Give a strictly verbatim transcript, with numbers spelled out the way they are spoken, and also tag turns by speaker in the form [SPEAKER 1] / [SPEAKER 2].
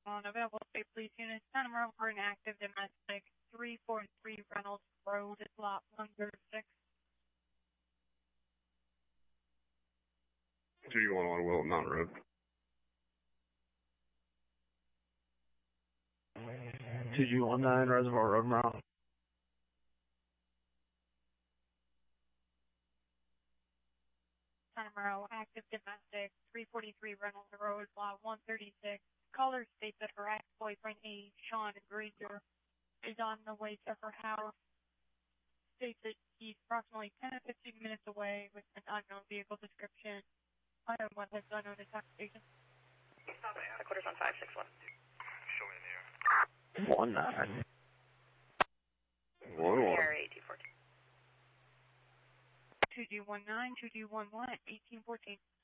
[SPEAKER 1] On available state police units, Santa Maria for an active domestic, three forty-three Reynolds Road, lot one thirty-six.
[SPEAKER 2] two G one one Wilton Mountain Road.
[SPEAKER 3] two G one nine Reservoir Road, Mount.
[SPEAKER 1] Santa Maria, active domestic, three forty-three Reynolds Road, lot one thirty-six. Caller states that her ex-boyfriend, A. Sean Grazer, is on the way to her house. States that he's approximately ten to fifteen minutes away with an unknown vehicle description. Unknown weapons, unknown attack station.
[SPEAKER 4] Headquarters on five six one.
[SPEAKER 2] Show me in the air.
[SPEAKER 3] One nine.
[SPEAKER 2] One one.
[SPEAKER 4] Air eighteen fourteen.
[SPEAKER 1] two G one nine, two G one one, eighteen fourteen.